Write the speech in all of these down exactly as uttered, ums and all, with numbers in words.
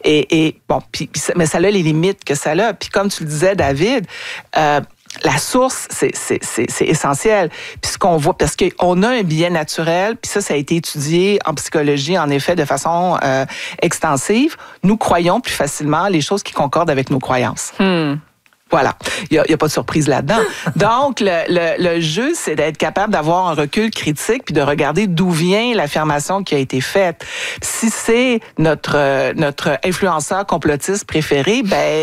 Et, et bon, puis, puis, mais ça a les limites que ça a. Puis comme tu le disais, David, euh, la source, c'est, c'est, c'est, c'est essentiel. Puis ce qu'on voit, parce qu'on a un biais naturel, puis ça, ça a été étudié en psychologie, en effet, de façon euh, extensive. Nous croyons plus facilement les choses qui concordent avec nos croyances. Hmm. Voilà, il n'y a, a pas de surprise là-dedans. Donc, le, le, le jeu, c'est d'être capable d'avoir un recul critique puis de regarder d'où vient l'affirmation qui a été faite. Si c'est notre notre influenceur complotiste préféré,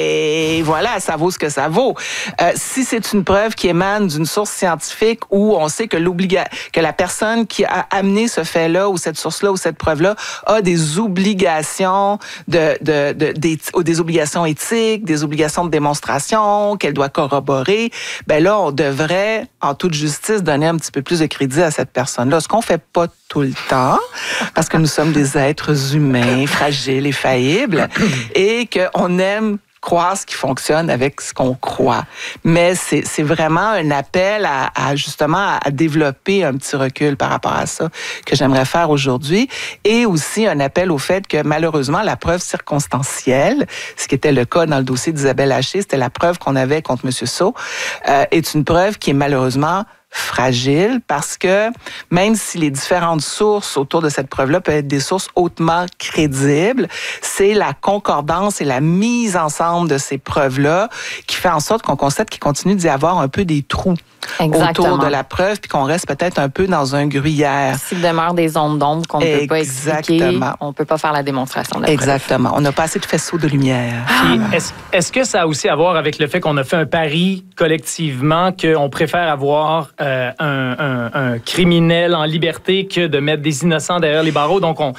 ben voilà, ça vaut ce que ça vaut. Euh, si c'est une preuve qui émane d'une source scientifique où on sait que l'obliga que la personne qui a amené ce fait-là ou cette source-là ou cette preuve-là a des obligations de, de, de, des, des obligations éthiques, des obligations de démonstration, qu'elle doit corroborer, ben là, on devrait, en toute justice, donner un petit peu plus de crédit à cette personne-là. Ce qu'on fait pas tout le temps, parce que nous sommes des êtres humains, fragiles et faillibles, et qu'on aime croire ce qui fonctionne avec ce qu'on croit. Mais c'est, c'est vraiment un appel à, à justement à développer un petit recul par rapport à ça que j'aimerais faire aujourd'hui, et aussi un appel au fait que malheureusement la preuve circonstancielle, ce qui était le cas dans le dossier d'Isabelle Haché, c'était la preuve qu'on avait contre M. Sceaux, euh, est une preuve qui est malheureusement fragile parce que même si les différentes sources autour de cette preuve-là peuvent être des sources hautement crédibles, c'est la concordance et la mise ensemble de ces preuves-là qui fait en sorte qu'on constate qu'il continue d'y avoir un peu des trous. Exactement. Autour de la preuve, puis qu'on reste peut-être un peu dans un gruyère. S'il demeure des zones d'ombre qu'on ne peut pas expliquer, on ne peut pas faire la démonstration de la Exactement. preuve. On n'a pas assez de faisceaux de lumière. Puis, est-ce, est-ce que ça a aussi à voir avec le fait qu'on a fait un pari collectivement qu'on préfère avoir euh, un, un, un criminel en liberté que de mettre des innocents derrière les barreaux? Donc, on,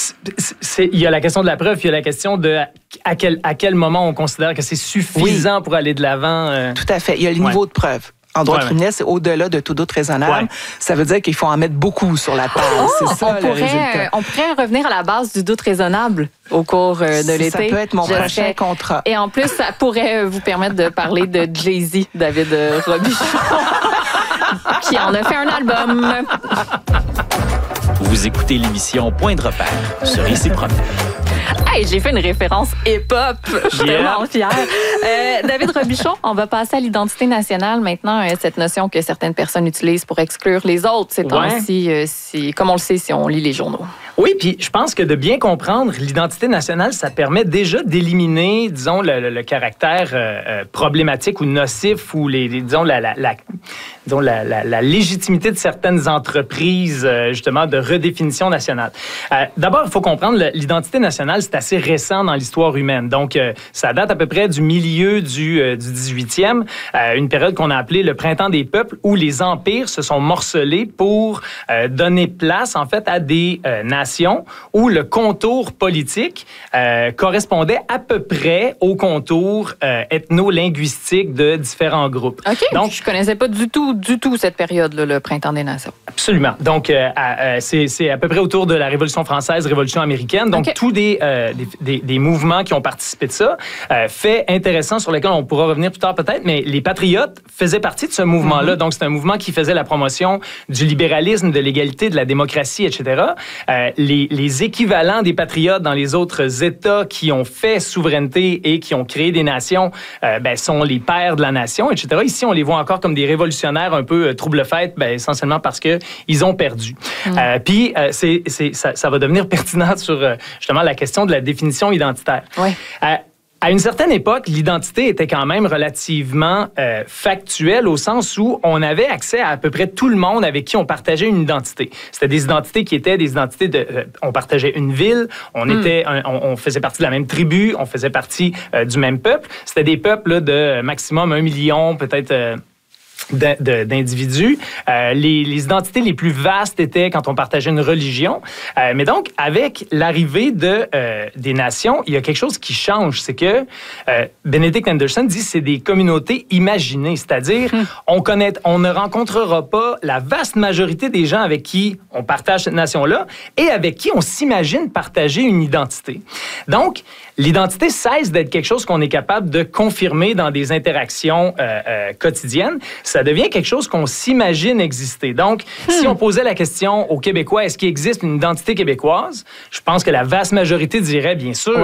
c'est, il y a la question de la preuve, puis il y a la question de à quel, à quel moment on considère que c'est suffisant oui. pour aller de l'avant. Euh... Tout à fait. Il y a le ouais. niveau de preuve. En droit ouais, criminel, c'est au-delà de tout doute raisonnable. Ouais. Ça veut dire qu'il faut en mettre beaucoup sur la table. Oh, c'est ça on le pourrait, résultat. On pourrait revenir à la base du doute raisonnable au cours de ça, l'été. Ça peut être mon Je prochain serais... contrat. Et en plus, ça pourrait vous permettre de parler de Jay-Z, David Robichaud, qui en a fait un album. Vous écoutez l'émission Point de repère sur Ici Promenade. Hey, j'ai fait une référence hip-hop. Je suis yeah. tellement fière. Euh, David Robichaud, on va passer à l'identité nationale maintenant. Euh, cette notion que certaines personnes utilisent pour exclure les autres. C'est ouais. si, euh, si, comme on le sait si on lit les journaux. Oui, puis je pense que de bien comprendre l'identité nationale, ça permet déjà d'éliminer, disons, le, le, le caractère euh, problématique ou nocif ou les, les disons, la, la, la, disons la, la, la légitimité de certaines entreprises, euh, justement, de redéfinition nationale. Euh, d'abord, il faut comprendre l'identité nationale, c'est assez récent dans l'histoire humaine. Donc, euh, ça date à peu près du milieu du, euh, du dix-huitième, euh, une période qu'on a appelée le printemps des peuples, où les empires se sont morcelés pour euh, donner place, en fait, à des euh, nations où le contour politique euh, correspondait à peu près au contour euh, ethno-linguistique de différents groupes. OK, donc je connaissais pas du tout, du tout cette période-là, le Printemps des Nations. Absolument. Donc, euh, euh, c'est, c'est à peu près autour de la Révolution française, Révolution américaine. Donc, okay. tous des, euh, des, des, des mouvements qui ont participé de ça. Euh, fait intéressant sur lequel on pourra revenir plus tard peut-être, mais les patriotes faisaient partie de ce mouvement-là. Mm-hmm. Donc, c'est un mouvement qui faisait la promotion du libéralisme, de l'égalité, de la démocratie, et cetera. Euh, Les, les équivalents des patriotes dans les autres États qui ont fait souveraineté et qui ont créé des nations euh, ben, sont les pères de la nation, et cetera. Ici, on les voit encore comme des révolutionnaires un peu euh, trouble-fête, ben, essentiellement parce qu'ils ont perdu. Mmh. Euh, puis, euh, c'est, c'est, ça, ça va devenir pertinent sur euh, justement la question de la définition identitaire. Oui. Euh, À une certaine époque, l'identité était quand même relativement euh, factuelle au sens où on avait accès à à peu près tout le monde avec qui on partageait une identité. C'était des identités qui étaient des identités de... Euh, on partageait une ville, on, mm. était, un, on, on faisait partie de la même tribu, on faisait partie euh, du même peuple. C'était des peuples là, de maximum un million, peut-être... Euh, De, de, d'individus. Euh, les, les identités les plus vastes étaient quand on partageait une religion. Euh, mais donc, avec l'arrivée de, euh, des nations, il y a quelque chose qui change. C'est que euh, Benedict Anderson dit que c'est des communautés imaginées. C'est-à-dire, hum. on, connaît, on ne rencontrera pas la vaste majorité des gens avec qui on partage cette nation-là et avec qui on s'imagine partager une identité. Donc, l'identité cesse d'être quelque chose qu'on est capable de confirmer dans des interactions euh, euh, quotidiennes. Ça devient quelque chose qu'on s'imagine exister. Donc, hmm. si on posait la question aux Québécois, est-ce qu'il existe une identité québécoise? Je pense que la vaste majorité dirait, bien sûr,